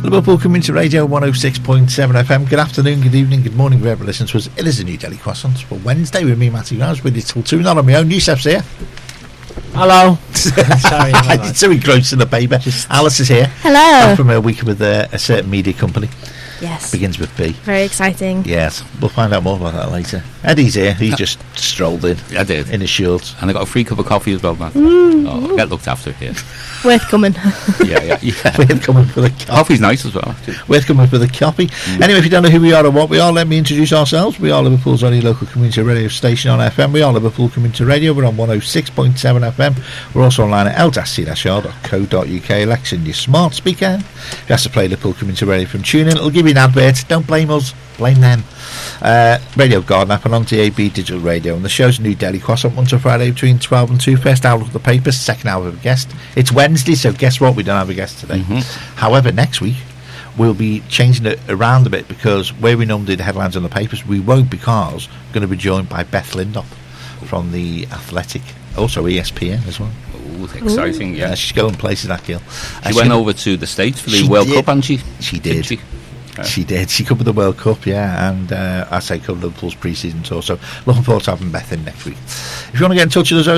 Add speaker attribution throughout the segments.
Speaker 1: Liverpool Community Radio 106.7 FM. Good afternoon, good evening, good morning, whoever listens to us. It is a New Delhi Croissant for Wednesday with me, Matty Grimes, with you till 2, not on my own. Yusuf's here.
Speaker 2: Hello. Sorry.
Speaker 1: It's so engrossed in the paper. Alice is here.
Speaker 3: Hello.
Speaker 1: From a week with a certain media company.
Speaker 3: Yes.
Speaker 1: Begins with B.
Speaker 3: Very exciting.
Speaker 1: Yes, we'll find out more about that later. Eddie's here. He just strolled in.
Speaker 4: I did.
Speaker 1: In his shorts.
Speaker 4: And I got a free cup of coffee as well, man. I get looked after here.
Speaker 3: Worth coming.
Speaker 4: Yeah.
Speaker 1: Worth coming for the coffee.
Speaker 4: Coffee's nice as well, actually.
Speaker 1: Worth coming for the coffee. Anyway, if you don't know who we are or what we are, let me introduce ourselves. We are Liverpool's only local community radio station on FM. We are Liverpool Community Radio. We're on 106.7 FM. We're also online at l-c-r.co.uk. Alexa, your smart speaker. If you have to play Liverpool Community Radio from TuneIn, it'll give you an advert. Don't blame us, blame them. Radio Garden app and on DAB Digital Radio, and the show's New Delhi Croissant, Monday to Friday between 12 and 2. First hour of the papers, second hour of a guest. It's Wednesday, so guess what, we don't have a guest today. However, next week we'll be changing it around a bit, because where we normally do the headlines on the papers, we won't, because we're going to be joined by Beth Lindop from The Athletic, also ESPN as well.
Speaker 4: Ooh, exciting. Yeah,
Speaker 1: she's going places, that girl.
Speaker 4: She went over to the States for the World Cup, and she did. She did. She covered the World Cup, and I say covered Liverpool's pre-season tour. So looking forward to having Beth in next week. If you want to get in touch with us,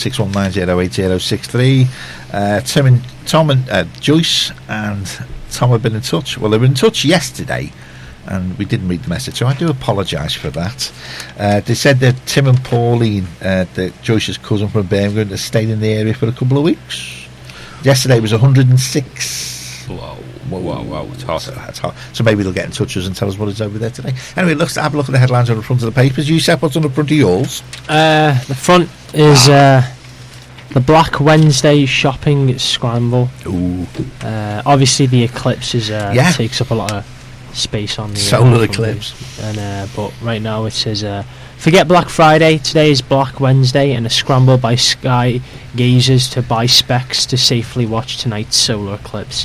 Speaker 4: 07761908063. Tom and Joyce and Tom have been in touch. Well, they were in touch yesterday, and we didn't read the message, so I do apologise for that. They said that Tim and Pauline, Joyce's cousin from Birmingham, had stayed in the area for a couple of weeks. Yesterday was 106. Wow, it's hot.
Speaker 1: That's hot. So maybe they'll get in touch with us and tell us what is over there today. Anyway, let's have a look at the headlines on the front of the papers. You said what's on the front of yours?
Speaker 2: The front is the Black Wednesday shopping scramble.
Speaker 1: Ooh.
Speaker 2: Obviously, the eclipse takes up a lot of space on the
Speaker 1: solar eclipse.
Speaker 2: But right now it says, forget Black Friday. Today is Black Wednesday, and a scramble by sky gazers to buy specs to safely watch tonight's solar eclipse.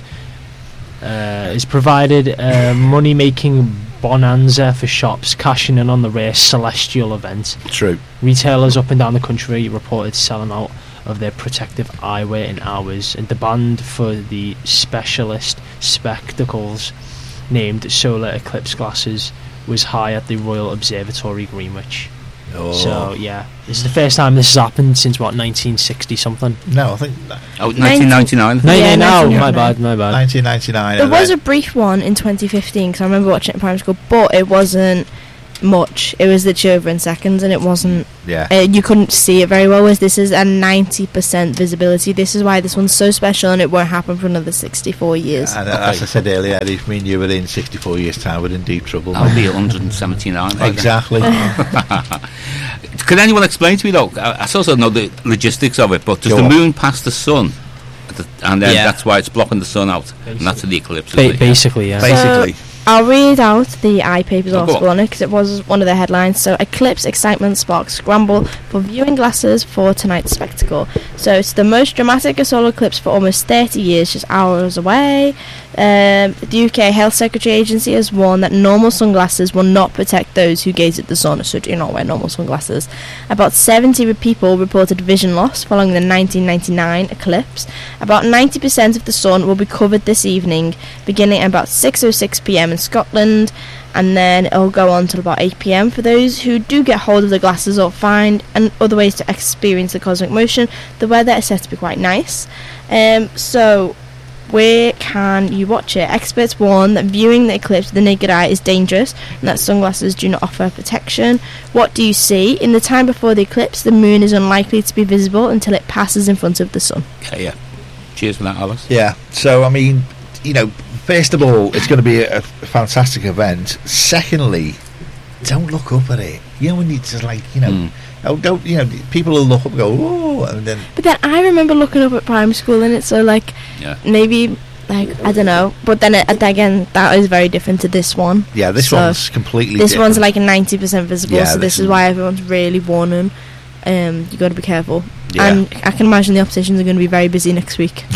Speaker 2: Is provided money-making bonanza for shops cashing in on the rare celestial event.
Speaker 1: True.
Speaker 2: Retailers up and down the country reported selling out of their protective eyewear in hours, and demand for the specialist spectacles named solar eclipse glasses was high at the Royal Observatory, Greenwich. So yeah, this is the first time this has happened since 1960 something.
Speaker 1: No, I think
Speaker 4: 1999.
Speaker 2: My bad.
Speaker 1: 1999.
Speaker 3: There was a brief one in 2015, because I remember watching it in primary school, but it wasn't much. It was literally over in seconds, and it wasn't.
Speaker 1: Yeah.
Speaker 3: You couldn't see it very well. Whereas this is a 90% visibility. This is why this one's so special, and it won't happen for another 64 years.
Speaker 1: And as I said earlier, if me and you were in 64 years' time, we're in deep trouble.
Speaker 4: I'll be 179.
Speaker 1: Exactly.
Speaker 4: Can anyone explain to me, though? I also know the logistics of it, but does the moon pass the sun? And then that's why it's blocking the sun out. Basically. And that's the eclipse.
Speaker 2: Basically, yeah.
Speaker 1: Basically.
Speaker 3: I'll read out the iPaper's article on it, because it was one of their headlines. So, eclipse excitement sparks scramble for viewing glasses for tonight's spectacle. So, it's the most dramatic solar eclipse for almost 30 years, just hours away. The UK Health Secretary Agency has warned that normal sunglasses will not protect those who gaze at the sun, so do not wear normal sunglasses. About 70 people reported vision loss following the 1999 eclipse. About 90% of the sun will be covered this evening, beginning at about 6:06 p.m. in Scotland, and then it'll go on till about 8 p.m. For those who do get hold of the glasses or find other ways to experience the cosmic motion, the weather is said to be quite nice. So where can you watch it? Experts warn that viewing the eclipse with the naked eye is dangerous, and that sunglasses do not offer protection. What do you see? In the time before the eclipse, the moon is unlikely to be visible until it passes in front of the sun.
Speaker 4: Yeah. Cheers for that, Alice.
Speaker 1: Yeah. So, I mean, first of all, it's going to be a fantastic event. Secondly, don't look up at it. When you just people will look up and go, oh, and then. But
Speaker 3: then I remember looking up at primary school, and it's so maybe I don't know. But then again, that is very different to this one.
Speaker 1: Yeah, this one's completely.
Speaker 3: This
Speaker 1: different.
Speaker 3: one's like 90% visible, so this is why everyone's really warning. You got to be careful. Yeah. And I can imagine the opticians are going to be very busy next week.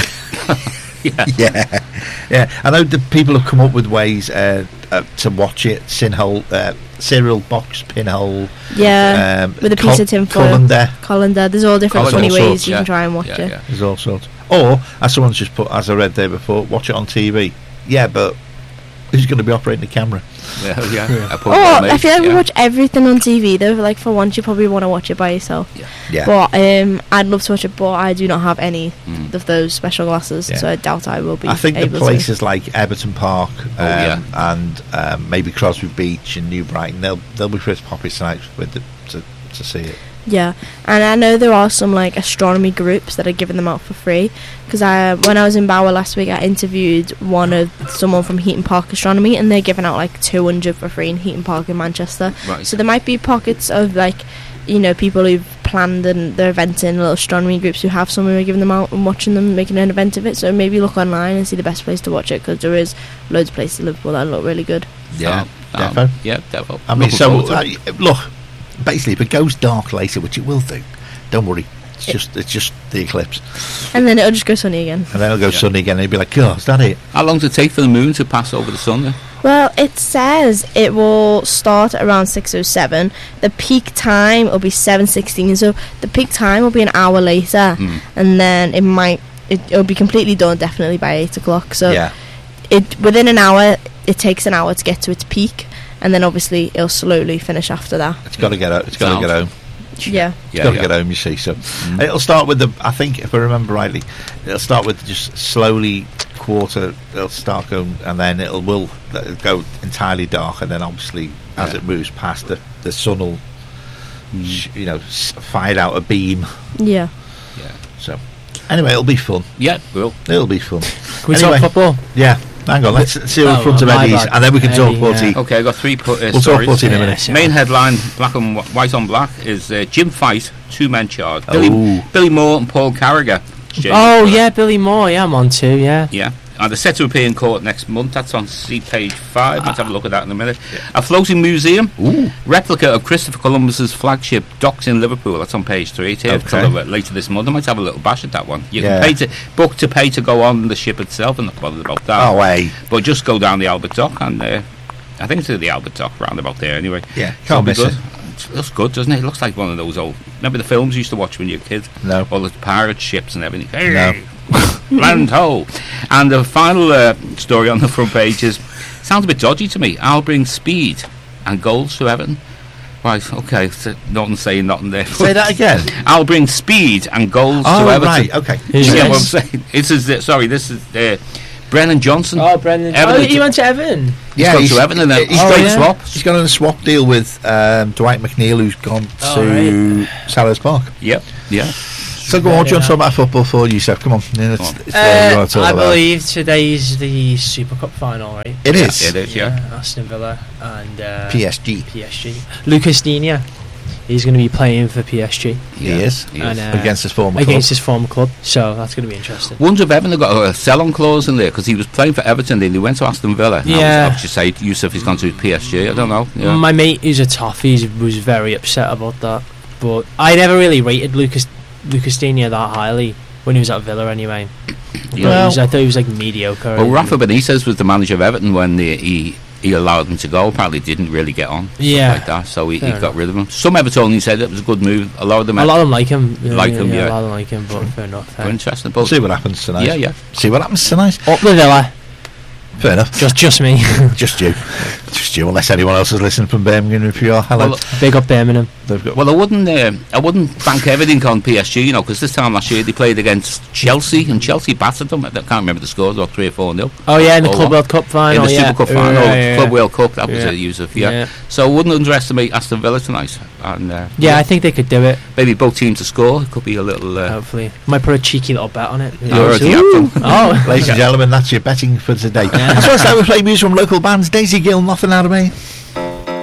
Speaker 1: Yeah. I know the people have come up with ways to watch it. Cereal box, pinhole.
Speaker 3: Yeah, with a piece of tinfoil. Colander. There's all different funny ways you can try and watch it.
Speaker 1: There's all sorts. Or, as someone's just put, as I read there before, watch it on TV. Yeah, but who's going to be operating the camera?
Speaker 5: Yeah.
Speaker 3: I feel like we watch everything on TV though. Like for once, you probably want to watch it by yourself.
Speaker 1: Yeah.
Speaker 3: But I'd love to watch it, but I do not have any of those special glasses, so I doubt I will be.
Speaker 1: I think
Speaker 3: able
Speaker 1: the places like Everton Park and maybe Crosby Beach and New Brighton, they'll be first poppy tonight to see it.
Speaker 3: Yeah, and I know there are some like astronomy groups that are giving them out for free. Because when I was in Bauer last week, I interviewed someone from Heaton Park Astronomy, and they're giving out like 200 for free in Heaton Park in Manchester.
Speaker 5: Right.
Speaker 3: So there might be pockets of like, people who've planned their events in little astronomy groups who have someone who are giving them out and watching them, making an event of it. So maybe look online and see the best place to watch it, because there is loads of places in Liverpool that look really good.
Speaker 1: Yeah,
Speaker 5: defo.
Speaker 1: I mean, so look. Basically, if it goes dark later, which it will do, don't worry. It's just the eclipse,
Speaker 3: and then it'll just go sunny again.
Speaker 1: And then it'll go sunny again. And you'll be like, "Oh, is that it?"
Speaker 5: How long does it take for the moon to pass over the sun? Then?
Speaker 3: Well, it says it will start around 6:07. The peak time will be 7:16. So the peak time will be an hour later, and then it'll be completely done definitely by 8 o'clock. So within an hour, it takes an hour to get to its peak. And then obviously it'll slowly finish after that.
Speaker 1: It's got to get out. It's got to get home.
Speaker 3: Yeah.
Speaker 1: It's got to get home. You see, so it'll start with I think, if I remember rightly, it'll start with just slowly quarter. It'll start going, and then it'll go entirely dark, and then obviously as it moves past, the sun will, fire out a beam.
Speaker 3: Yeah.
Speaker 5: Yeah.
Speaker 1: So anyway, it'll be fun.
Speaker 5: Yeah, will.
Speaker 1: It'll be fun.
Speaker 2: Can we talk football?
Speaker 1: Yeah. Hang on, let's see in front of Eddie's, and then we can talk footy.
Speaker 5: Okay, I got three
Speaker 1: we'll
Speaker 5: stories.
Speaker 1: Talk footy in a minute.
Speaker 5: Main headline, black and white on black, is Jim Fight, 2-men charge.
Speaker 1: Oh.
Speaker 5: Billy Moore and Paul Carragher.
Speaker 2: Billy Moore, I'm on too,
Speaker 5: Yeah. And they're set to appear in court next month. That's on page 5. Let's have a look at that in a minute. A floating museum. Replica of Christopher Columbus's flagship docks in Liverpool. That's on page 3. It's here later this month. I might have a little bash at that one. You can pay to go on the ship itself, and not bothered about that.
Speaker 1: Oh, way.
Speaker 5: But just go down the Albert Dock, and I think it's the Albert Dock round about there anyway.
Speaker 1: Yeah, can't miss it.
Speaker 5: It looks good, doesn't it? It looks like one of those old... Remember the films you used to watch when you were a kid?
Speaker 1: No.
Speaker 5: All the pirate ships and everything. Hey!
Speaker 1: No.
Speaker 5: Land ho! And the final story on the front page sounds a bit dodgy to me. I'll bring speed and goals to Everton. Right, okay, so nothing saying nothing there.
Speaker 1: Say that again.
Speaker 5: I'll bring speed and goals to Everton.
Speaker 1: Right, okay.
Speaker 5: You get what I'm saying? This is Brennan Johnson.
Speaker 2: Oh, Brennan. He went to Everton.
Speaker 5: Yeah, he's gone to Everton and then straight swap.
Speaker 1: He's gone on a swap deal with Dwight McNeil, who's gone to Selhurst Park.
Speaker 5: Yep, yeah.
Speaker 1: So go on, do you want to talk about football for you, Seth? Come on.
Speaker 2: I believe today's the Super Cup final, right?
Speaker 1: It is.
Speaker 5: It is, yeah.
Speaker 2: Aston Villa and
Speaker 1: PSG.
Speaker 2: Lucas Digne. He's going to be playing for PSG.
Speaker 1: He is. Against his former
Speaker 2: club. So that's going to be interesting.
Speaker 5: Wonder if Everton got a sell-on clause in there, because he was playing for Everton, then he went to Aston Villa.
Speaker 2: Yeah.
Speaker 5: I would just say Yusuf has gone to PSG. I don't know. Yeah.
Speaker 2: My mate, who's a toffee, was very upset about that. But I never really rated Lucas Digne that highly when he was at Villa anyway.
Speaker 5: Yeah.
Speaker 2: I thought he was like mediocre.
Speaker 5: Well, Rafa Benitez was the manager of Everton when he allowed him to go. Apparently didn't really get on.
Speaker 2: Yeah.
Speaker 5: Like that, so he got rid of him. Some Evertonians said it was a good move. A lot of them
Speaker 2: like him.
Speaker 5: Yeah.
Speaker 2: A lot of them like him, but fair enough.
Speaker 5: Interesting.
Speaker 1: We'll see what happens tonight.
Speaker 5: Yeah.
Speaker 1: See what happens tonight.
Speaker 2: Up the Villa.
Speaker 1: Fair enough.
Speaker 2: Just me.
Speaker 1: Just you, unless anyone else is listening from Birmingham. If you are, hello.
Speaker 2: Well, big up Birmingham.
Speaker 5: Well, I wouldn't bank everything on PSG, because this time last year they played against Chelsea, and Chelsea battered them. I can't remember the scores, about 3 or 4-0.
Speaker 2: Oh yeah, in the Club World Cup final.
Speaker 5: In the Super Cup final, Club World Cup. That was a Yusuf. So I wouldn't underestimate Aston Villa tonight. And
Speaker 2: I think they could do it.
Speaker 5: Maybe both teams to score. It could be a little.
Speaker 2: Hopefully, might put a cheeky little bet on it.
Speaker 1: Ladies and gentlemen, that's your betting for today. That's why I start with playing music from local bands. Daisy Gill, Nothing Out of Me.